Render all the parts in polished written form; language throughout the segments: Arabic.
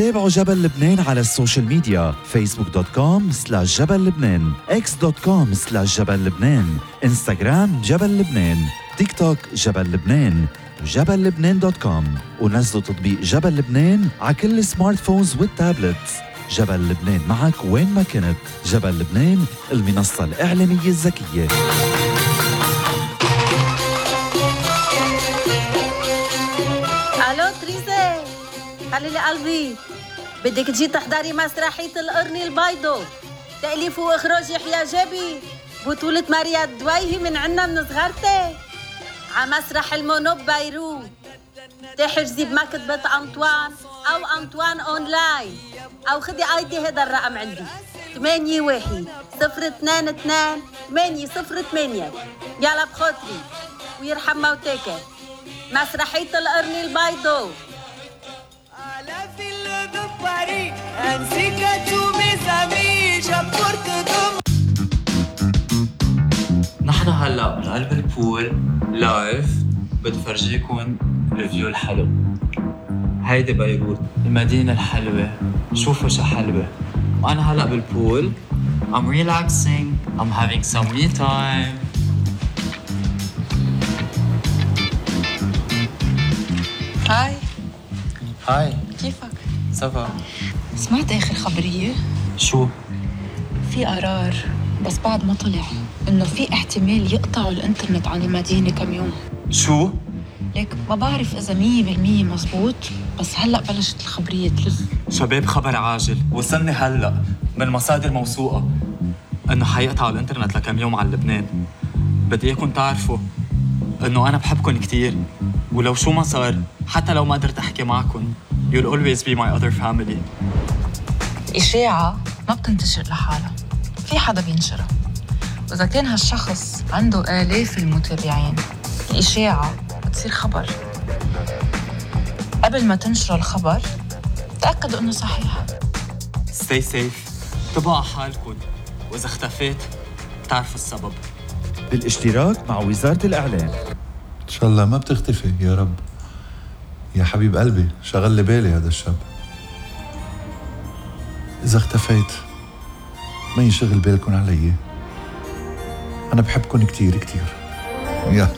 تابعوا جبل لبنان على السوشيال ميديا facebook.com/جبل لبنان x.com/جبل لبنان انستغرام جبل لبنان تيك توك جبل لبنان جبل لبنان.com ونزلوا تطبيق جبل لبنان على كل السمارت فونز والتابلتس. جبل لبنان معك وين ما كنت. جبل لبنان المنصة الإعلامية الذكية. الو تريزي، خلي لي قلبي، بدك تجي تحضري مسرحية القرن البيضو، تأليف وإخراج يحيى جابي، بطولة ماريا الدويهي من عنا من صغرتي، عمسرح المونوب بيروت. تحجزي بمكتبة أنطوان أو أنطوان أونلاين، أو خدي ايدي هذا الرقم عندي 81-022-808. يلا بخاطري ويرحم موتاك. مسرحية القرن البيضو. نحن هلا بقلب البول لايف، بدي فرجيكم الفيو الحلو. هيدي بيروت المدينة الحلوة، شوفوا شو حلوة. وأنا هلا بالبول I'm relaxing, I'm having some me time. هاي كيفك؟ سافا. سمعت آخر خبرية؟ شو؟ في قرار بس بعد ما طلع إنه في احتمال يقطعوا الإنترنت عن المدينة كم يوم. شو؟ ليك ما بعرف إذا 100% مزبوط، بس هلأ بلشت الخبرية تلف. شباب خبر عاجل وصلني هلا من مصادر موثوقة إنه حيقطعوا الإنترنت لكم يوم على لبنان. بدي إياكم تعرفوا إنه أنا بحبكم كتير، ولو شو ما صار حتى لو ما قدرت أحكي معكم you'll always be my other family. إشاعة ما بتنتشر لحالها، في حدا بينشرها، وإذا كان هالشخص عنده آلاف المتابعين الإشاعة بتصير خبر. قبل ما تنشروا الخبر تأكدوا إنه صحيح. Stay safe، تبقوا على حالكم، وإذا اختفيت بتعرفوا السبب. بالاشتراك مع وزارة الإعلام. إن شاء الله ما بتختفي يا رب. يا حبيب قلبي شغل لي بالي هذا الشاب. إذا اختفيت ما ينشغل بالكم علي، أنا بحبكم كتير كتير. يا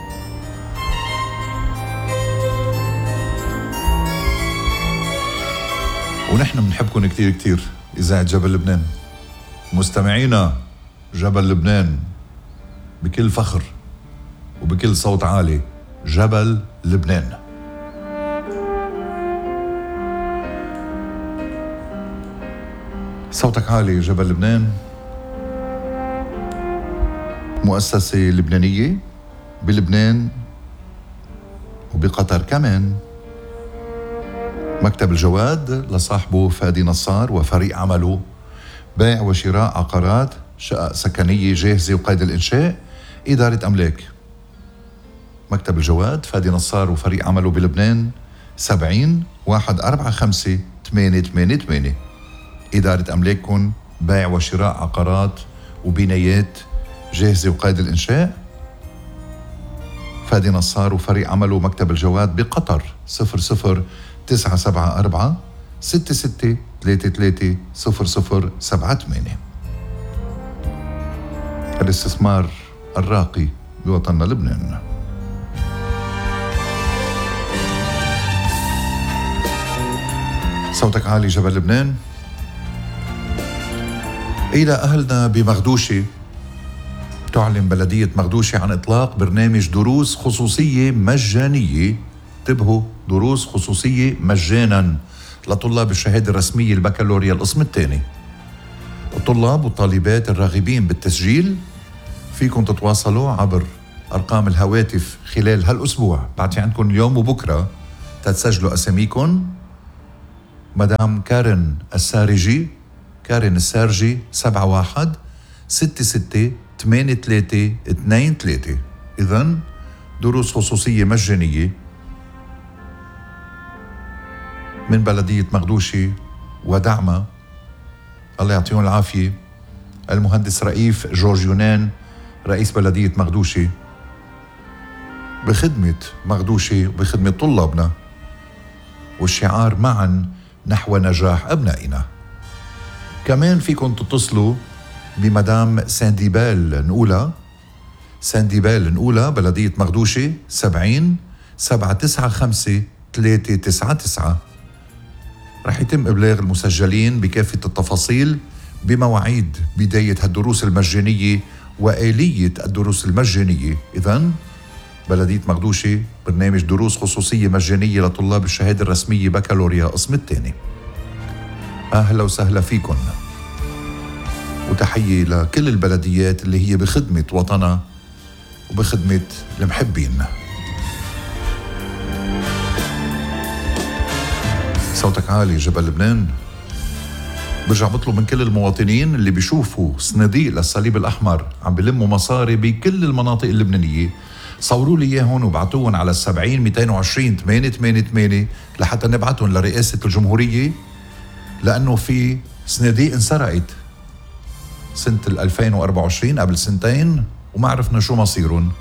ونحن بنحبكم كتير كتير. إذاعة جبل لبنان، مستمعينا جبل لبنان بكل فخر وبكل صوت عالي. جبل لبنان. صوتك عالي. جبل لبنان مؤسسة لبنانية بلبنان وبقطر كمان. مكتب الجواد لصاحبه فادي نصار وفريق عمله، بيع وشراء عقارات، شقق سكنية جاهزة وقيد الإنشاء، إدارة أملاك. مكتب الجواد فادي نصار وفريق عمله بلبنان 70-145-888. إدارة أملاككم، بيع وشراء عقارات وبنايات جاهزة وقيد الإنشاء. فادي نصار وفريق عمله مكتب الجواد بقطر 00-974-6633-0078. الاستثمار الراقي بوطننا لبنان. صوتك عالي. جبل لبنان. إلى أهلنا بمغدوشي، تعلن بلدية مغدوشي عن إطلاق برنامج دروس خصوصية مجانية. انتبهوا، دروس خصوصية مجانا لطلاب الشهادة الرسمية البكالوريا القسم الثاني. الطلاب والطالبات الراغبين بالتسجيل فيكم تتواصلوا عبر أرقام الهواتف خلال هالأسبوع. بعد عندكم اليوم وبكرة تتسجلوا أساميكم. مدام كارين السارجي 71-66-83-23. إذن دروس خصوصية مجانية من بلدية مغدوشي ودعمة الله يعطيهم العافية المهندس رئيف جورج يونان رئيس بلدية مغدوشي، بخدمة مغدوشي وبخدمة طلابنا. والشعار معا نحو نجاح أبنائنا. كمان فيكم تتصلوا بمدام سانديبال نقولة بلدية مغدوشة 70 795 399. رح يتم إبلاغ المسجلين بكافة التفاصيل بمواعيد بداية الدروس المجانية وآلية الدروس المجانية. إذن بلدية مغدوشة برنامج دروس خصوصية مجانية لطلاب الشهادة الرسمية بكالوريا قسم الثاني. أهلا وسهلا فيكن، وتحية لكل البلديات اللي هي بخدمة وطنها وبخدمة المحبين. صوتك عالي جبل لبنان. برجع بطلب من كل المواطنين اللي بيشوفوا صناديق للصليب الأحمر عم بلموا مصاري بكل المناطق اللبنانية، صوروا لي إياهم وبعتوهم على 70 220 888 لحتى نبعتهم لرئاسة الجمهورية، لأنه في صناديق انسرقت سنة 2024 قبل سنتين وما عرفنا شو مصيرهم.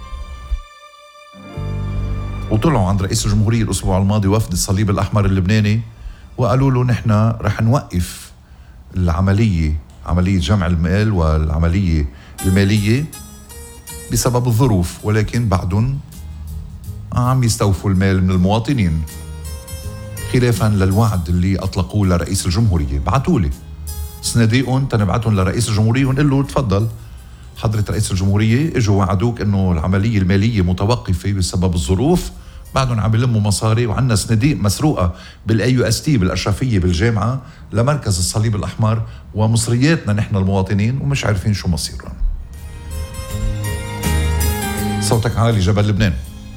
وطلعوا عند رئيس الجمهورية الأسبوع الماضي وفد الصليب الأحمر اللبناني وقالوا له نحن رح نوقف عملية جمع المال والعملية المالية بسبب الظروف، ولكن بعدهم عم يستوفوا المال من المواطنين خلافا للوعد اللي أطلقوه لرئيس الجمهورية. بعتولي صناديقهم تنبعتهم لرئيس الجمهورية ونقول له تفضل حضرة رئيس الجمهورية، اجوا وعدوك انه العملية المالية متوقفة بسبب الظروف، بعدهم عم يلموا مصاري وعنا صناديق مسروقة بالAUST بالأشرفية بالجامعة لمركز الصليب الأحمر ومصرياتنا نحن المواطنين ومش عارفين شو مصيرهم. صوتك عالي جبل لبنان.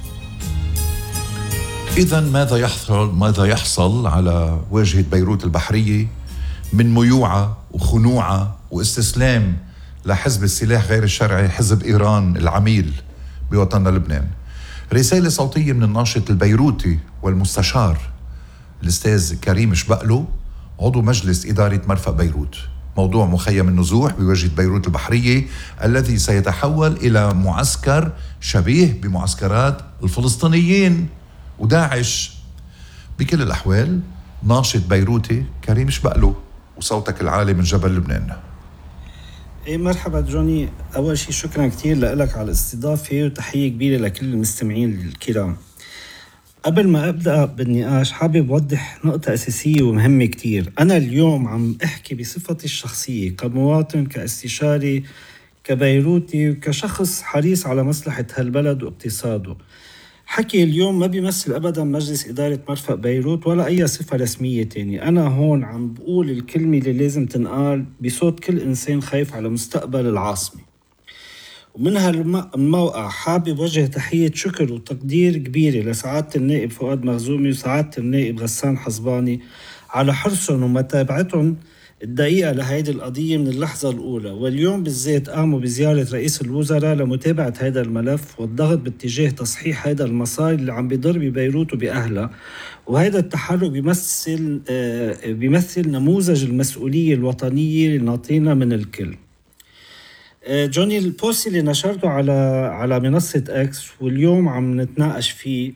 إذن ماذا يحصل على واجهة بيروت البحرية من ميوعة وخنوعة واستسلام لحزب السلاح غير الشرعي، حزب إيران العميل بوطننا لبنان؟ رسالة صوتية من الناشط البيروتي والمستشار الأستاذ كريم شبقلو عضو مجلس إدارة مرفأ بيروت. موضوع مخيم النزوح بواجهة بيروت البحرية الذي سيتحول إلى معسكر شبيه بمعسكرات الفلسطينيين وداعش. بكل الأحوال ناشط بيروتي كريم شبقلو، وصوتك العالي من جبل لبنان. ايه مرحبا جوني. اول شيء شكرا كتير لك على الاستضافة وتحية كبيرة لكل المستمعين الكرام. قبل ما ابدأ بالنقاش حابب اوضح نقطة اساسية ومهمة كتير. انا اليوم عم احكي بصفتي الشخصية كمواطن، كاستشاري، كبيروتي، وكشخص حريص على مصلحة هالبلد واقتصاده. حكي اليوم ما بيمثل أبدا مجلس إدارة مرفأ بيروت ولا أي صفة رسمية تاني. أنا هون عم بقول الكلمة اللي لازم تنقال بصوت كل إنسان خايف على مستقبل العاصمة. ومن هالموقع حابب وجه تحية شكر وتقدير كبيرة لسعادة النائب فؤاد مخزومي وسعادة النائب غسان حصباني على حرصهم ومتابعتهم الدقيقة لهيدي القضية من اللحظة الأولى، واليوم بالذات قاموا بزيارة رئيس الوزراء لمتابعة هذا الملف والضغط باتجاه تصحيح هذا المصائب اللي عم بيضر ببيروت وبأهلها. وهذا التحرك بيمثل نموذج المسؤولية الوطنية اللي ناطرينا من الكل. جوني، البوست اللي نشرته على منصة اكس واليوم عم نتناقش فيه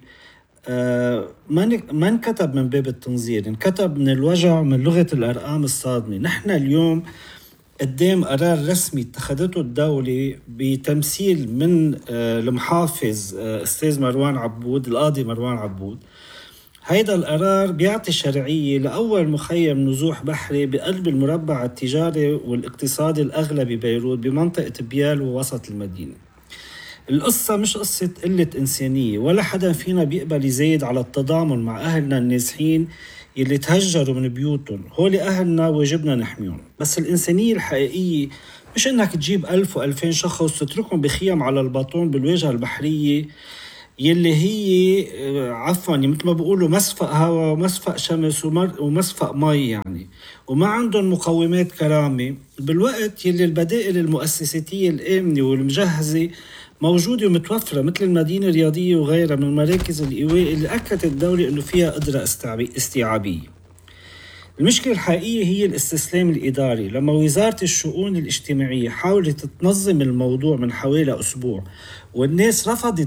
ما انكتب من باب التنظير، انكتب من الوجع، من لغة الأرقام الصادمة. نحن اليوم قدام قرار رسمي اتخذته الدولة بتمثيل من المحافظ أستاذ مروان عبود، القاضي مروان عبود. هيدا القرار بيعطي شرعية لأول مخيم نزوح بحري بقلب المربع التجاري والاقتصادي الأغلى ببيروت بمنطقة بيال ووسط المدينة. القصة مش قصة قلة إنسانية، ولا حدا فينا بيقبل يزايد على التضامن مع أهلنا النازحين يلي تهجروا من بيوتهم. هولي أهلنا واجبنا نحميهم، بس الإنسانية الحقيقية مش إنك تجيب 1000 و2000 شخص وتتركهم بخيم على الباطون بالواجهة البحرية يلي هي مثل ما بيقولوا مسفق هواء ومسفق شمس ومسفق مي يعني، وما عندهم مقومات كرامة، بالوقت يلي البدائل المؤسساتية الآمنة والمجهزة موجودة ومتوفرة مثل المدينة الرياضية وغيرها من مراكز الإيواء اللي أكدت الدولة أنه فيها قدرة استيعابية. المشكلة الحقيقية هي الاستسلام الإداري. لما وزارة الشؤون الاجتماعية حاولت تنظم الموضوع من حوالي أسبوع والناس رفضت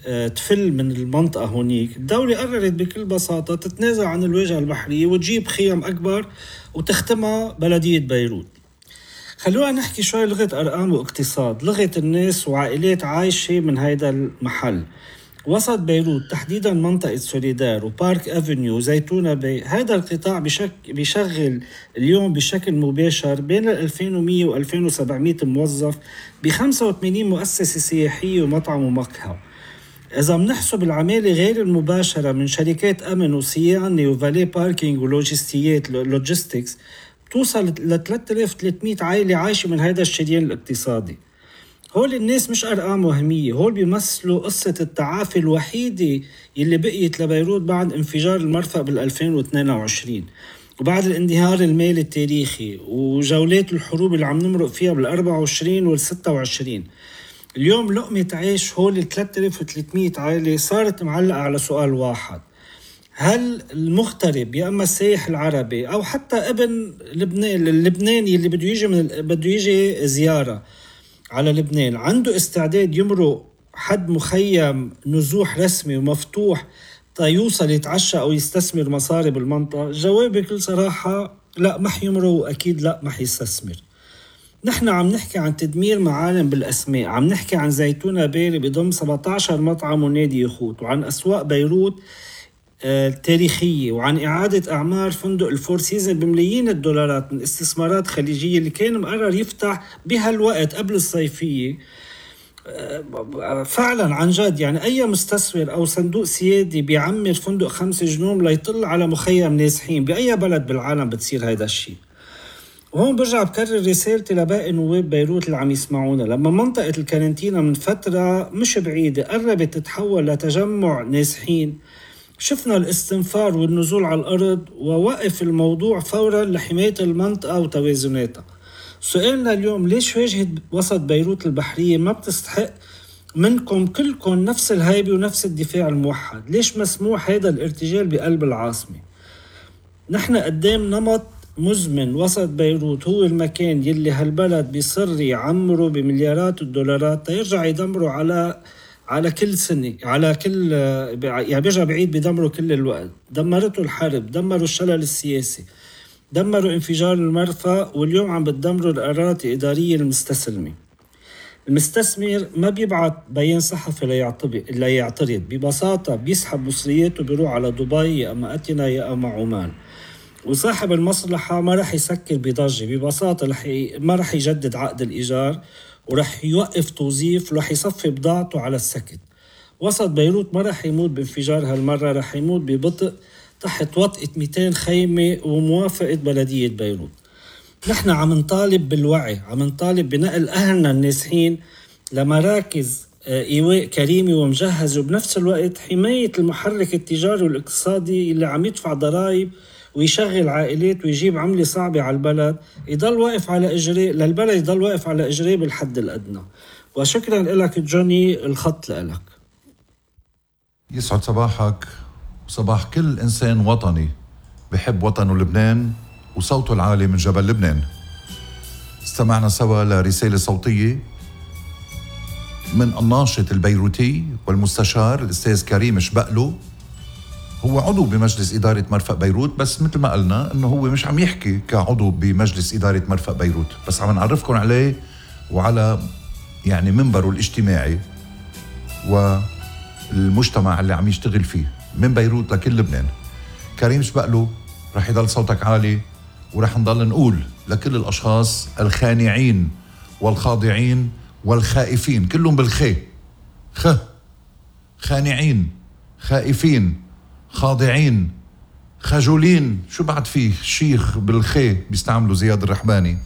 تفل من المنطقة هونيك، الدولة قررت بكل بساطة تتنازل عن الواجهة البحرية وتجيب خيم أكبر وتختمها بلدية بيروت. خلونا نحكي شوي لغة أرقام واقتصاد، لغة الناس وعائلات عايشة من هيدا المحل. وسط بيروت تحديدا منطقة سوليدار وبارك أفنيو وزيتونة باي، هذا القطاع بيشغل اليوم بشكل مباشر بين 2100 و 2700 موظف ب 85 مؤسسة سياحية ومطعم ومقهى. إذا بنحسب العمالة غير المباشرة من شركات أمن وصيانة وفالي باركينج ولوجستيات لوجيستكس توصل ل 3300 عائلة عايشة من هذا الشريان الاقتصادي. هول الناس مش أرقام وهمية، هول بيمثلوا قصة التعافي الوحيدة اللي بقيت لبيروت بعد انفجار المرفأ بال2022 وبعد الانهيار المالي التاريخي وجولات الحروب اللي عم نمرق فيها بال24 وال26. اليوم لقمة عيش هول 3300 عائلة صارت معلقة على سؤال واحد: هل المغترب يا اما السائح العربي او حتى ابن لبنان اللبناني اللي بده يجي زياره على لبنان عنده استعداد يمرق حد مخيم نزوح رسمي ومفتوح يوصل يتعشى او يستثمر مصاري بالمنطقه؟ الجواب بكل صراحه لا، ما حيمرق، واكيد لا ما حيستثمر. نحن عم نحكي عن تدمير معالم بالأسماء، عم نحكي عن زيتونة باري بضم 17 مطعم ونادي يخوت، وعن أسواق بيروت تاريخية، وعن إعادة أعمار فندق الفور سيزن بملايين الدولارات من استثمارات خليجية اللي كان مقرر يفتح بهالوقت قبل الصيفية. فعلا عن جد يعني أي مستثمر أو صندوق سيادي بيعمر فندق 5 جنوم ليطل على مخيم نازحين بأي بلد بالعالم بتصير هيدا الشيء. وهون برجع بكرر رسالتي لباقي نواب بيروت اللي عم يسمعونا: لما منطقة الكارنتينا من فترة مش بعيدة قربت تتحول لتجمع نازحين، شفنا الاستنفار والنزول على الأرض ووقف الموضوع فورا لحماية المنطقة وتوازناتها. سؤالنا اليوم: ليش واجهة وسط بيروت البحرية ما بتستحق منكم كلكم نفس الهيبة ونفس الدفاع الموحد؟ ليش مسموح هذا الارتجال بقلب العاصمة؟ نحن قدام نمط مزمن. وسط بيروت هو المكان يلي هالبلد بيصر يعمره بمليارات الدولارات تيرجع يدمره على كل سنة، على كل يعني بيرجع بعيد بدمره كل الوقت. دمرته الحرب، دمروا الشلل السياسي، دمروا انفجار المرفأ، واليوم عم بتدمروا القرارات الإدارية المستسلمة. المستثمر ما بيبعت بيان صحفي ليعترض، ببساطة بيسحب مصرياته بيروح على دبي يا أما أتينا يا أما عمان. وصاحب المصلحة ما رح يسكر بضجة، ببساطة ما رح يجدد عقد الإيجار ورح يوقف توظيف ورح يصفي بضاعته على السكت. وسط بيروت ما رح يموت بانفجار هالمرة، رح يموت ببطء تحت وطئة 200 خيمة وموافقة بلدية بيروت. نحن عم نطالب بالوعي، عم نطالب بنقل أهلنا النازحين لمراكز إيواء كريمة ومجهزة، وبنفس الوقت حماية المحرك التجاري والاقتصادي اللي عم يدفع ضرائب ويشغل عائلات ويجيب عملة صعبة على البلد، يضل واقف على إجري للبلد، يضل واقف على إجري بالحد الأدنى. وشكرا لك جوني، الخط لك. يسعد صباحك وصباح كل إنسان وطني بحب وطنه لبنان وصوته العالي من جبل لبنان. استمعنا سوا لرسالة صوتية من الناشط البيروتي والمستشار الأستاذ كريم شبقلو. هو عضو بمجلس إدارة مرفأ بيروت، بس مثل ما قلنا إنه هو مش عم يحكي كعضو بمجلس إدارة مرفأ بيروت، بس عم نعرفكم عليه وعلى يعني منبره الاجتماعي والمجتمع اللي عم يشتغل فيه من بيروت لكل لبنان. كريم شبقلو رح يضل صوتك عالي، ورح نضل نقول لكل الأشخاص الخانعين والخاضعين والخائفين، كلهم بالخي، خانعين، خائفين، خاضعين، خجولين، شو بعد فيه شيخ بالخي بيستعملوا زياد الرحباني،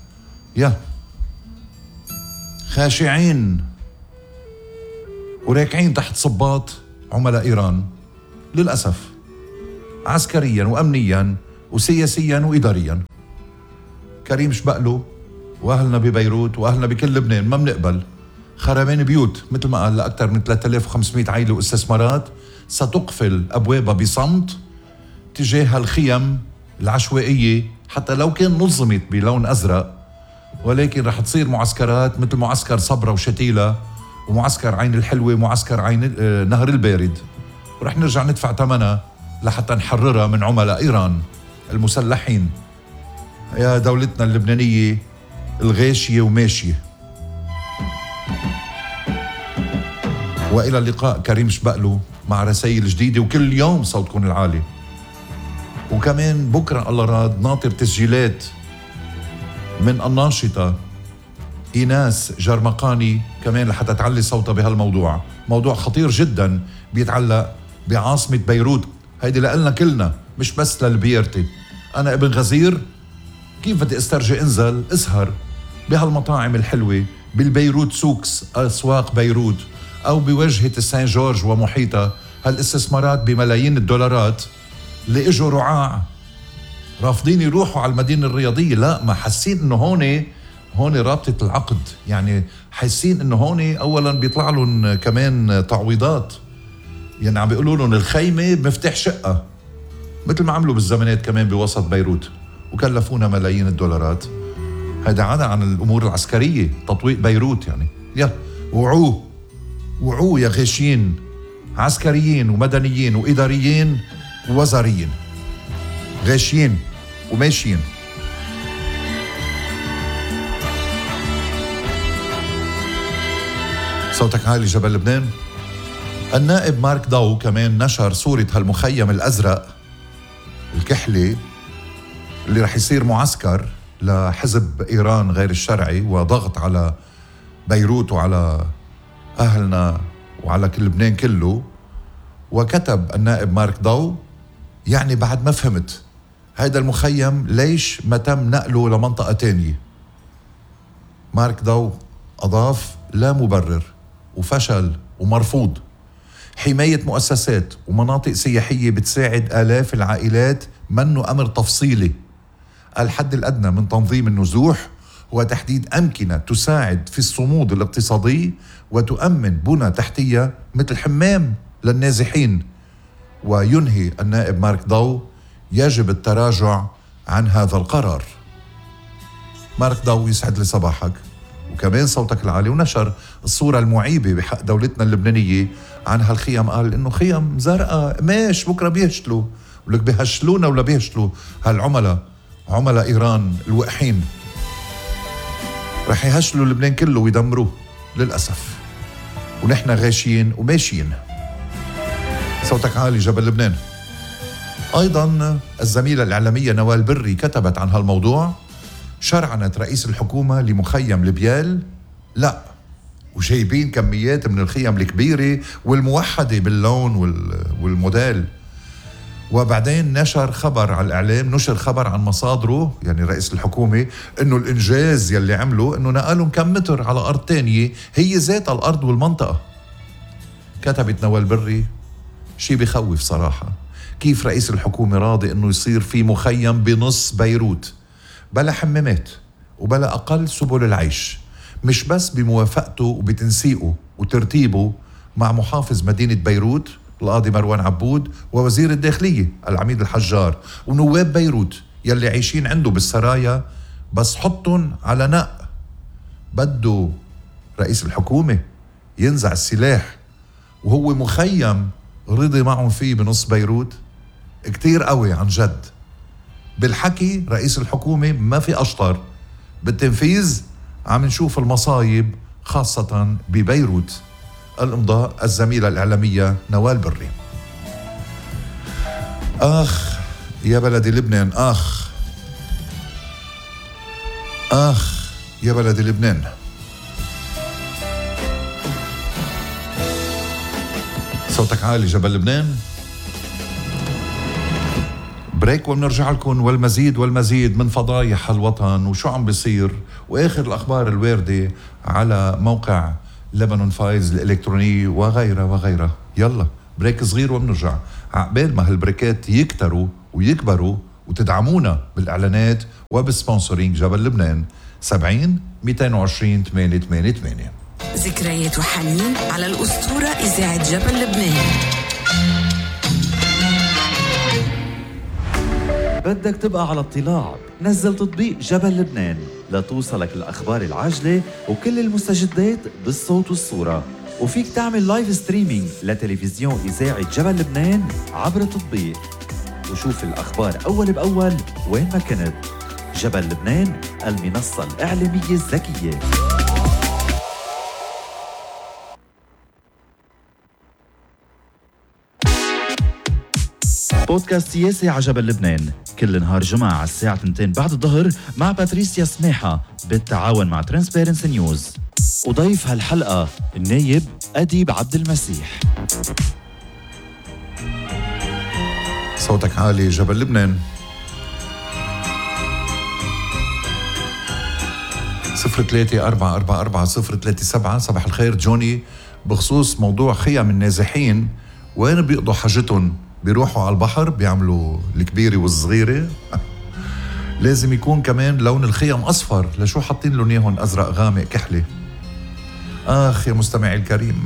خاشعين وراكعين تحت صباط عملاء إيران للأسف، عسكريا وأمنيا وسياسيا وإداريا. كريم شبقلو وأهلنا ببيروت وأهلنا بكل لبنان ما بنقبل خربان بيوت مثل ما قال لأكثر من 3500 عائلة واستثمارات ستقفل أبوابها بصمت تجاه الخيم العشوائية، حتى لو كان نظمت بلون أزرق، ولكن رح تصير معسكرات مثل معسكر صبرا وشتيلة ومعسكر عين الحلوة ومعسكر عين نهر البارد، ورح نرجع ندفع ثمنها لحتى نحررها من عملاء إيران المسلحين. يا دولتنا اللبنانية الغاشية وماشية. وإلى اللقاء كريم شبقلو مع رسائل جديدة، وكل يوم صوتكم العالي. وكمان بكرة الله راد ناطر تسجيلات من الناشطة إيناس جرمقاني كمان لحتى تعلي صوتها بهالموضوع. موضوع خطير جدا بيتعلق بعاصمة بيروت، هيدي لقلنا كلنا مش بس للبيرتي. أنا ابن غزير، كيف بدي استرجي انزل اسهر بهالمطاعم الحلوة بالبيروت سوكس أسواق بيروت، أو بوجهة السان جورج ومحيطها، هالاستثمارات بملايين الدولارات اللي اجوا رعاع رافضين يروحوا على المدينة الرياضية. لا، ما حاسين انه هون رابطة العقد، يعني حاسين انه هون اولا بيطلع لهم كمان تعويضات، يعني عم بيقولوا لهم الخيمة بمفتاح شقة، مثل ما عملوا بالزمانات كمان بوسط بيروت وكلفونا ملايين الدولارات. هيدا عدا عن الامور العسكرية، تطويق بيروت يعني. يلا وعوه يا غاشين، عسكريين ومدنيين وإداريين ووزاريين، غاشين وماشيين. صوتك عالي جبل لبنان. النائب مارك داو كمان نشر صورة هالمخيم الأزرق الكحلي اللي رح يصير معسكر لحزب إيران غير الشرعي وضغط على بيروت وعلى أهلنا وعلى كل لبنان كله. وكتب النائب مارك داو: يعني بعد ما فهمت هيدا المخيم ليش ما تم نقله لمنطقة تانية. مارك داو أضاف: لا مبرر وفشل ومرفوض. حماية مؤسسات ومناطق سياحية بتساعد آلاف العائلات منه أمر تفصيلي. الحد الأدنى من تنظيم النزوح هو تحديد أمكنة تساعد في الصمود الاقتصادي وتؤمن بنى تحتية مثل حمام للنازحين. وينهي النائب مارك داو: يجب التراجع عن هذا القرار. مارك داو يسعد لي صباحك وكمان صوتك العالي. ونشر الصورة المعيبة بحق دولتنا اللبنانية عن هالخيم، قال إنه خيم زرقاء ماش بكرة بيهشلوا، ولك بيهشلونا ولا بيهشلوا هالعملاء، عملاء إيران الوقحين رح يهشلوا لبنان كله ويدمروه للأسف، ونحن غاشيين وماشيين. صوتك عالي جبل لبنان. أيضا الزميلة الإعلامية نوال بري كتبت عن هالموضوع: شرعنت رئيس الحكومة لمخيم لبيال؟ لا، وجايبين كميات من الخيم الكبيرة والموحدة باللون والموديل. وبعدين نشر خبر على الإعلام، نشر خبر عن مصادره يعني رئيس الحكومة إنه الإنجاز يلي عمله إنه نقلهم كم متر على أرض تانية هي ذات الأرض والمنطقة. كتبت نوال بري: شي بخوف صراحة، كيف رئيس الحكومة راضي إنه يصير في مخيم بنص بيروت بلا حمامات وبلا أقل سبل العيش، مش بس بموافقته وبتنسيقه وترتيبه مع محافظ مدينة بيروت القاضي مروان عبود ووزير الداخلية العميد الحجار ونواب بيروت يلي عايشين عنده بالسرايا، بس حطن على نق. بده رئيس الحكومة ينزع السلاح وهو مخيم رضي معهم فيه بنص بيروت؟ كتير قوي عن جد. بالحكي رئيس الحكومة ما في أشطر، بالتنفيذ عم نشوف المصايب خاصة ببيروت. الإمضاء الزميلة الإعلامية نوال بري. آخ يا بلدي لبنان، آخ يا بلدي لبنان. صوتك عالي جبل لبنان. بريك وبنرجع لكم والمزيد من فضايح الوطن وشو عم بيصير واخر الاخبار الوارده على موقع لبنان فايلز الالكتروني وغيرها. يلا بريك صغير وبنرجع، عقبال ما هالبريكات يكتروا ويكبروا وتدعمونا بالاعلانات وبسبونسورينج جبل لبنان. 70 220 888. ذكريات وحنين على الأسطورة إذاعة جبل لبنان. بدك تبقى على اطلاع نزل تطبيق جبل لبنان لتوصلك الأخبار العاجلة وكل المستجدات بالصوت والصورة. وفيك تعمل لايف ستريمينج لتلفزيون إذاعة جبل لبنان عبر التطبيق وشوف الأخبار أول بأول وين ما كنت. جبل لبنان، المنصة الإعلامية الذكية. بودكاست سياسي على جبل لبنان كل نهار جمعة على الساعة 2 بعد الظهر مع باتريسيا سماحة بالتعاون مع ترانسبيرنسي نيوز. وضيف هالحلقة النايب أديب عبد المسيح. صوتك عالي جبل لبنان. 03-444-037. صباح الخير جوني. بخصوص موضوع خيام النازحين، وين بيقضوا حاجتهم؟ بيروحوا على البحر بيعملوا الكبيرة والصغيرة؟ لازم يكون كمان لون الخيم أصفر. لشو حاطين لهم اياهم أزرق غامق كحلي؟ آخ يا مستمعي الكريم،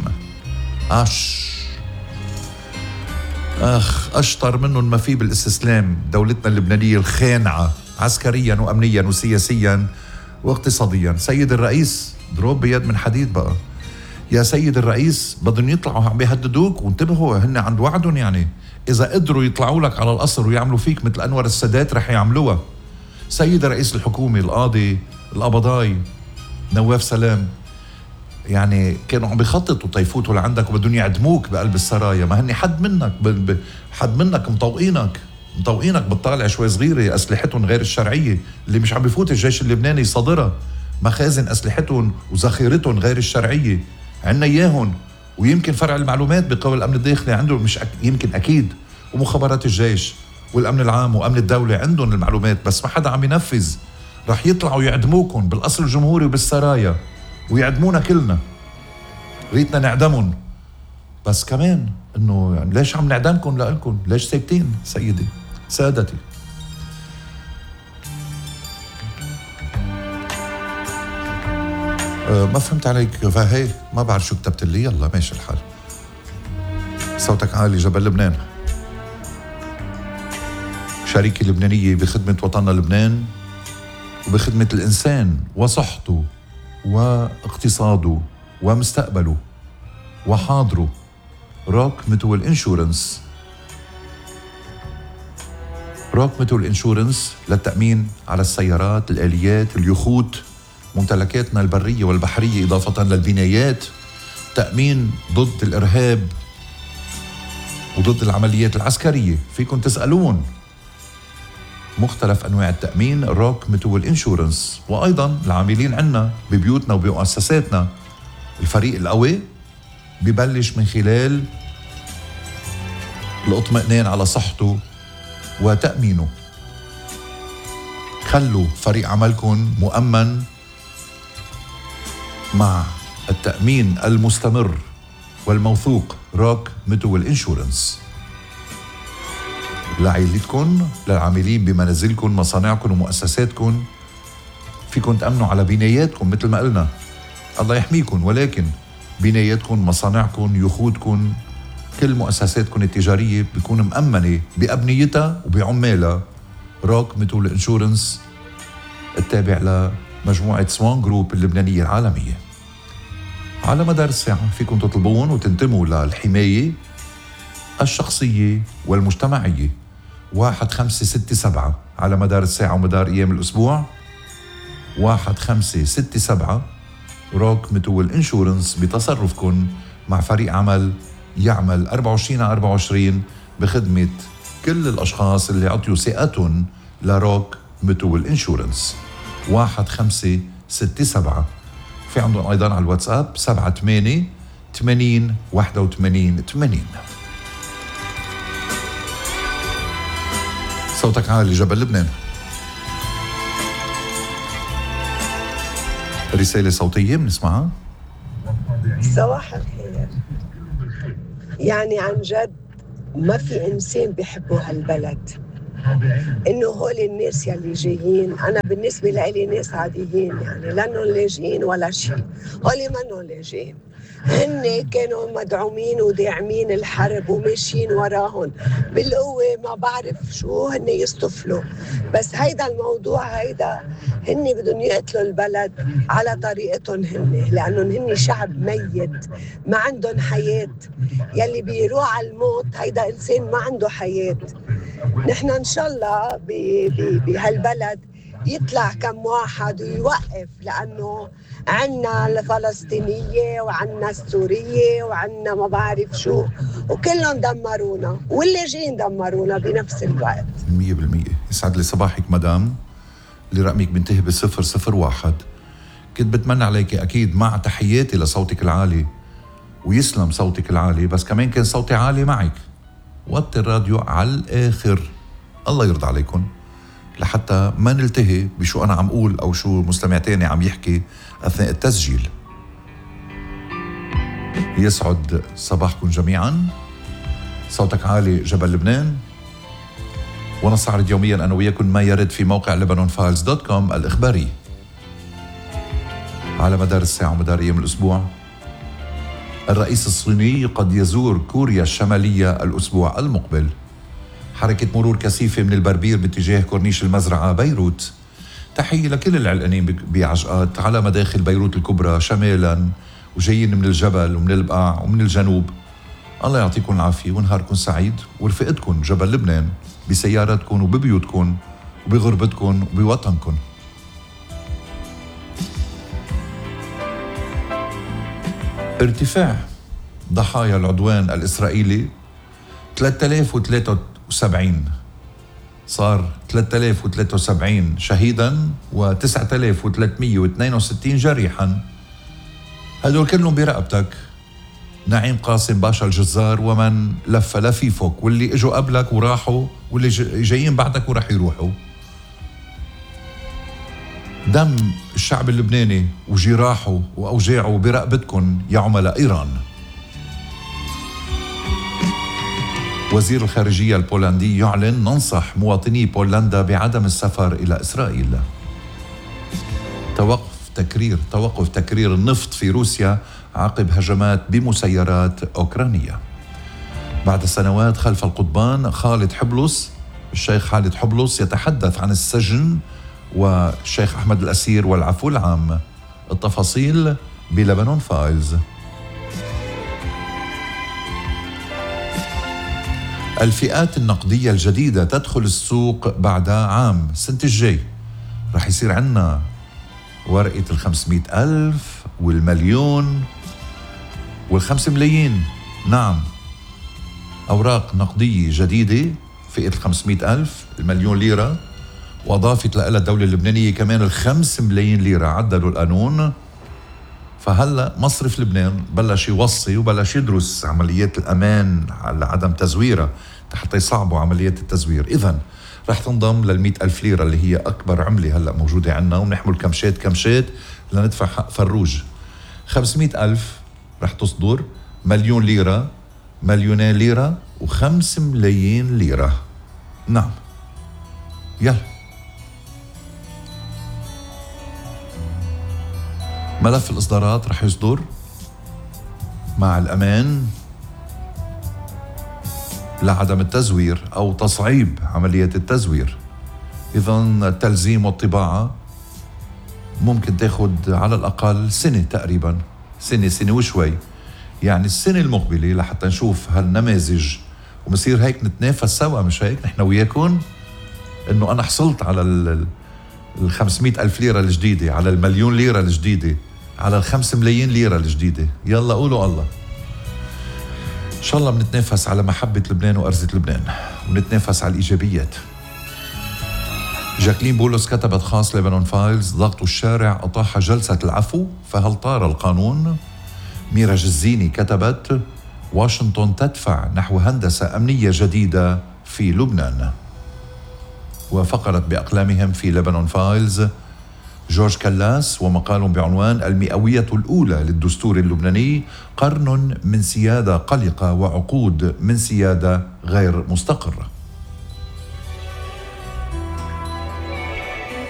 أشطر منهم ما في بالاستسلام. دولتنا اللبنانية الخانعة عسكريا وأمنيا وسياسيا واقتصاديا. سيد الرئيس ضرب بيد من حديد بقى. يا سيد الرئيس بدهم يطلعوا عم بيهددوك، وانتبهوا هن عند وعدهم. يعني إذا قدروا يطلعوا لك على القصر ويعملوا فيك مثل أنور السادات رح يعملوها. سيد رئيس الحكومة، القاضي، القبضاي، نواف سلام، يعني كانوا عم بيخططوا تيفوتوا لعندك وبدهم يعدموك بقلب السرايا. ما هني حد منك مطوقينك بتطالع شوي صغيرة أسلحتهم غير الشرعية اللي مش عم بيفوت الجيش اللبناني يصادرها. مخازن أسلحتهم وذخيرتهم غير الشرعية عنا إياهم، ويمكن فرع المعلومات بقوى الأمن الداخلي عنده، مش يمكن أكيد، ومخابرات الجيش والأمن العام وأمن الدولة عندهم المعلومات، بس ما حدا عم ينفذ. رح يطلعوا يعدموكم بالقصر الجمهوري وبالسرايا ويعدمونا كلنا. ريتنا نعدمهم، بس كمان إنه يعني ليش عم نعدمكم لألكم؟ ليش ساكتين سيدي سادتي؟ ما فهمت عليك فهي، ما بعرف شو كتبت لي. يلا ماشي الحال. صوتك عالي جبل لبنان. شركة لبنانية بخدمة وطننا لبنان وبخدمة الإنسان وصحته واقتصاده ومستقبله وحاضره. روك ميتول انشورنس. روك ميتول انشورنس للتأمين على السيارات، الآليات، اليخوت، ممتلكاتنا البرية والبحرية، إضافة للبنايات. تأمين ضد الإرهاب وضد العمليات العسكرية. فيكم تسألون مختلف أنواع التأمين روك ميتول انشورنس. وأيضا العاملين عنا ببيوتنا وبمؤسساتنا، الفريق القوي ببلش من خلال الاطمئنان على صحته وتأمينه. خلوا فريق عملكم مؤمن مع التأمين المستمر والموثوق روك ميتول انشورنس. لعائلتكم، للعاملين بمنازلكم، مصانعكم ومؤسساتكم. فيكم تأمنوا على بناياتكم مثل ما قلنا، الله يحميكم، ولكن بناياتكم، مصانعكم، يخوتكم، كل مؤسساتكم التجارية بيكون مأمنة بأبنيتها وبعمالها. روك ميتول انشورنس التابع لمجموعة سوان جروب اللبنانية العالمية. على مدار الساعة فيكم تطلبون وتنتموا للحماية الشخصية والمجتمعية. 1567 على مدار الساعة ومدار أيام الأسبوع. 1567 روك ميتول انشورنس بتصرفكم مع فريق عمل يعمل 24/24 بخدمة كل الأشخاص اللي عطيوا ثقتهم لروك ميتول انشورنس. 1567. في عندهم أيضا على الواتساب 78-80-81-80. صوتك عالي جبل لبنان. رسالة صوتية بنسمعها. صباح الخير. يعني عن جد ما في إنسان بيحبوا هالبلد، إنه هول الناس يلي جايين، أنا بالنسبة لي ناس عاديين يعني، لأنهم لاجئين ولا شيء، هولي منهم لاجئين، هن كانوا مدعومين وداعمين الحرب وماشيين وراهم بالقوة، ما بعرف شو هن يصطفلوا، بس هيدا الموضوع هيدا هن بدهم يقتلوا البلد على طريقتهم هن، لأنهم هن شعب ميت ما عندهم حياة، يلي بيروح على الموت هيدا إنسان ما عنده حياة. نحن إن شاء الله بهالبلد يطلع كم واحد ويوقف، لأنه عنا الفلسطينية وعنا السورية وعنا ما بعرف شو، وكلهم دمرونا واللاجئين دمرونا بنفس الوقت. 100%. يسعد لي صباحك مدام اللي رقمك بينتهي ب001. كنت بتمنى عليك أكيد مع تحياتي لصوتك العالي، ويسلم صوتك العالي، بس كمان كان صوتي عالي معك. وطي الراديو على الآخر، الله يرضى عليكم، لحتى ما نلتهي بشو أنا عم أقول أو شو مستمع تاني عم يحكي أثناء التسجيل. يسعد صباحكم جميعا. صوتك عالي جبل لبنان، ونستعرض يوميا أنا وياكم ما يرد في موقع lebanonfiles.com الإخباري على مدار الساعة ومدار أيام الأسبوع. الرئيس الصيني قد يزور كوريا الشمالية الأسبوع المقبل. حركة مرور كثيفة من البربير باتجاه كورنيش المزرعة بيروت. تحية لكل العلقانين بعجقات على مداخل بيروت الكبرى شمالا وجايين من الجبل ومن البقاع ومن الجنوب. الله يعطيكم العافية ونهاركم سعيد، ورفقتكم جبل لبنان بسياراتكم وببيوتكم وبغربتكم وبوطنكم. ارتفاع ضحايا العدوان الإسرائيلي 3073، صار 3073 شهيدا و9362 جريحا. هدول كلهم برقبتك، نعيم قاسم باشا الجزار ومن لف لفيفك، واللي اجوا قبلك وراحوا واللي جايين بعدك وراح يروحوا. دم الشعب اللبناني وجراحه وأوجاعه برقبتكم يا عملاء إيران. وزير الخارجية البولندي يعلن ننصح مواطني بولندا بعدم السفر إلى إسرائيل. توقف تكرير النفط في روسيا عقب هجمات بمسيرات أوكرانية. بعد سنوات خلف القضبان، الشيخ خالد حبلس يتحدث عن السجن والشيخ أحمد الأسير والعفو العام. التفاصيل بلبنان فايلز. الفئات النقدية الجديدة تدخل السوق بعد عام. السنة الجاي رح يصير عنا ورقة 500,000 والمليون وال5 ملايين. نعم، أوراق نقدية جديدة، فئة 500,000 المليون ليرة، وأضافت لها الدولة اللبنانية كمان 5 ملايين ليرة. عدلوا القانون، فهلأ مصرف لبنان بلش يوصي وبلش يدرس عمليات الأمان على عدم تزويرها حتى يصعبوا عمليات التزوير. إذن رح تنضم لل100,000 ليرة اللي هي أكبر عملة هلأ موجودة عنا، ونحمل كمشات لندفع حق فروج. 500,000 رح تصدر، مليون ليرة، مليونين ليرة، و5 ملايين ليرة. نعم، يلا. ملف الإصدارات رح يصدر مع الأمان لعدم التزوير أو تصعيب عملية التزوير. إذن التلزيم والطباعة ممكن تاخد على الأقل سنة تقريبا، سنة وشوي، يعني السنة المقبلة لحتى نشوف هالنماذج ومصير هيك نتنافس سوا. مش هيك نحن وياكم إنه أنا حصلت على 500,000 ليرة الجديدة، على المليون ليرة الجديدة، على 5 ملايين ليرة الجديدة. يلا قولوا الله. إن شاء الله بنتنافس على محبة لبنان وأرزة لبنان، ونتنافس على الإيجابيات. جاكلين بولس كتبت خاص لبنان فايلز: ضغط الشارع أطاح جلسة العفو، فهل طار القانون؟ ميرا جزيني كتبت: واشنطن تدفع نحو هندسة أمنية جديدة في لبنان. وفقرت بأقلامهم في لبنان فايلز جورج كلاس ومقال بعنوان: المئوية الأولى للدستور اللبناني، قرن من سيادة قلقة وعقود من سيادة غير مستقرة.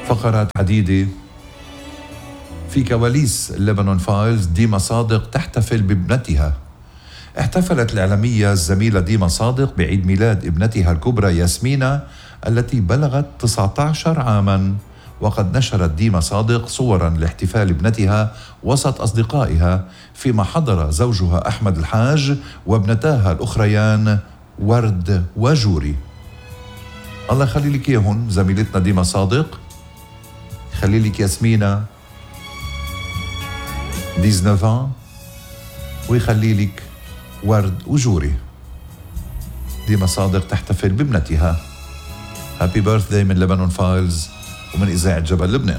فقرات عديدة. في كواليس لبنان فايلز ديما صادق تحتفل بابنتها. احتفلت الإعلامية الزميلة ديما صادق بعيد ميلاد ابنتها الكبرى ياسمينة التي بلغت 19 عاماً، وقد نشرت ديما صادق صوراً لاحتفال ابنتها وسط أصدقائها، فيما حضر زوجها أحمد الحاج وابنتاها الأخريان ورد وجوري. الله يخلي لك إياهن زميلتنا ديما صادق، يخلي لك ياسمينة 19 ويخلي لك ورد وجوري. ديما صادق تحتفل بابنتها. هابي بيرثداي من لبنان فايلز ومن إذاعة جبل لبنان.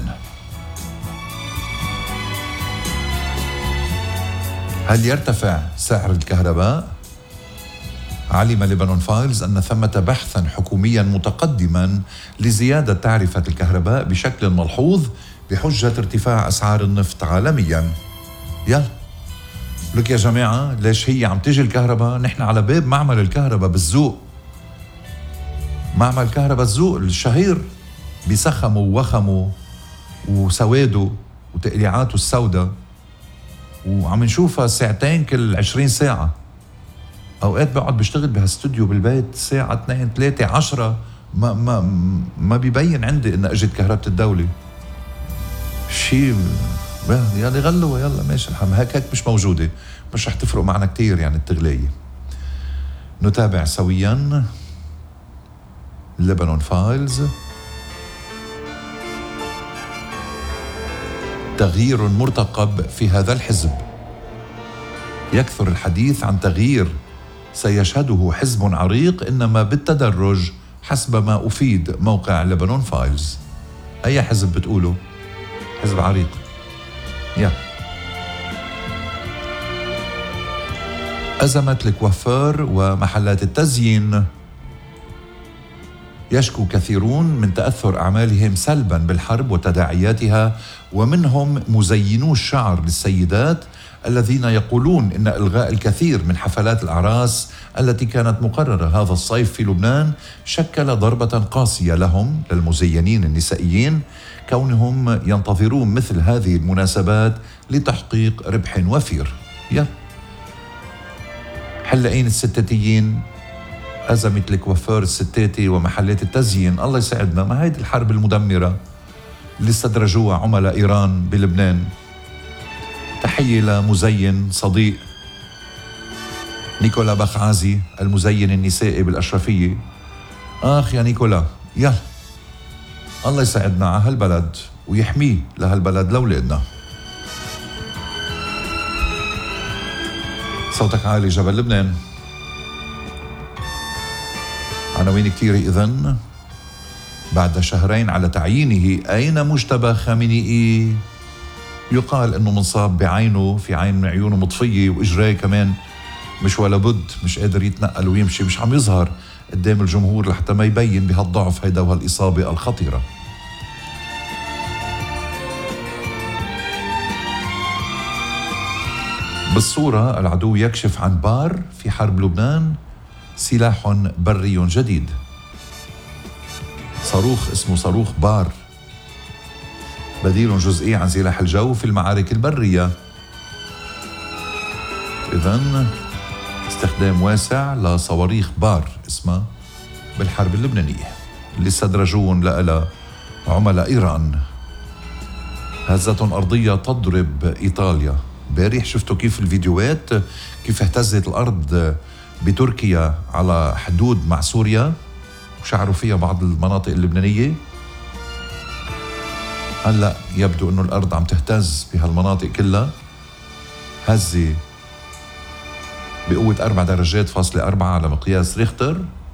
هل يرتفع سعر الكهرباء؟ علم لبنان فايلز أن ثمة بحثاً حكومياً متقدماً لزيادة تعرفة الكهرباء بشكل ملحوظ بحجة ارتفاع أسعار النفط عالمياً. يلا لك يا جماعة، ليش هي عم تجي الكهرباء؟ نحن على باب معمل الكهرباء بالزوق، معمل الكهرباء الزوق الشهير بسخمه ووخمه وسواده وتقليعاته السوداء، وعم نشوفها ساعتين كل 20 ساعة. أوقات بقعد بشتغل بهالاستوديو بالبيت ساعة 2 3 10 ما بيبين عندي إن أجت كهرباء الدولة. شيء يلا غلوا يلا ماشي الحمد، هيك مش موجودة، مش رح تفرق معنا كتير يعني التغلية. نتابع سويا لبنان فايلز. تغيير مرتقب في هذا الحزب. يكثر الحديث عن تغيير سيشهده حزب عريق، إنما بالتدرج حسب ما أفيد موقع لبنان فايلز. أي حزب بتقوله؟ حزب عريق. أزمة الكوافير ومحلات التزيين. يشكو كثيرون من تأثر أعمالهم سلباً بالحرب وتداعياتها، ومنهم مزينو الشعر للسيدات الذين يقولون إن إلغاء الكثير من حفلات الأعراس التي كانت مقررة هذا الصيف في لبنان شكل ضربة قاسية لهم للمزينين النسائيين، كونهم ينتظرون مثل هذه المناسبات لتحقيق ربح وفير. حلقين الستاتيين، أزمة الكوافير الستاتي ومحلات التزيين. الله يساعدنا، ما هيدي الحرب المدمرة اللي استدرجوها عملاء إيران بلبنان. تحية لمزين صديق نيكولا بخعازي المزين النسائي بالأشرفية. آخ يا نيكولا، يلا الله يساعدنا على هالبلد ويحميه لهالبلد لأولادنا. صوتك عالي جبل لبنان. عناوين كتيرة إذن. بعد شهرين على تعيينه، أين مجتبى خامنئي؟ يقال أنه منصاب بعينه، في عين من عيونه مطفية، وإجراه كمان مش ولا بد، مش قادر يتنقل ويمشي، مش عم يظهر قدام الجمهور لحتى ما يبين بهالضعف هيدا وهالإصابة الخطيرة. بالصورة العدو يكشف عن بار في حرب لبنان، سلاح بري جديد. صاروخ اسمه صاروخ بار، بديل جزئي عن سلاح الجو في المعارك البرية. إذن استخدام واسع لصواريخ بار اسمها بالحرب اللبنانية اللي استدرجون لها عملاء إيران. هزة أرضية تضرب إيطاليا. بارح شفتوا كيف الفيديوهات كيف اهتزت الأرض بتركيا على حدود مع سوريا وشعروا فيها بعض المناطق اللبنانية. هلأ يبدو أنه الأرض عم تهتز بهالمناطق كلها. هزة بقوة 4.4 على مقياس ريختر،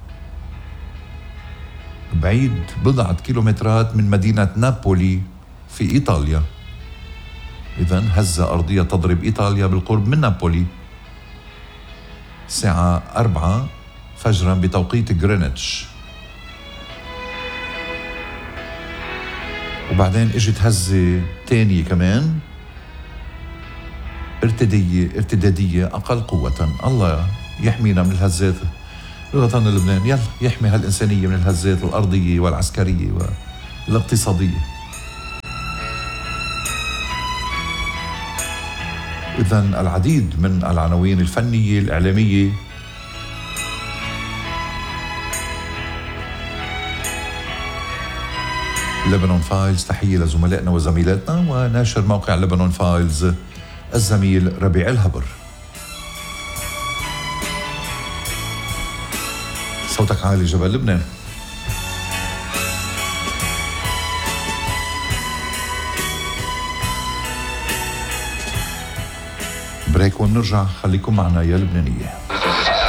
بعيد بضعة كيلومترات من مدينة نابولي في إيطاليا. إذن هزة أرضية تضرب إيطاليا بالقرب من نابولي الساعة 4 فجرا بتوقيت غرينتش. وبعدين اجت هزة تانية كمان ارتدادية أقل قوة. الله يحمينا من الهزات لوطن لبنان. يلا يحمي هالإنسانية من الهزات الأرضية والعسكرية والاقتصادية. إذن العديد من العناوين الفنية الإعلامية لبنان فايلز. تحية لزملائنا وزميلاتنا وناشر موقع لبنان فايلز الزميل ربيع الهبر. صوتك عالي جبل لبنان. بريك ونرجع، خليكم معنا يا لبنانية.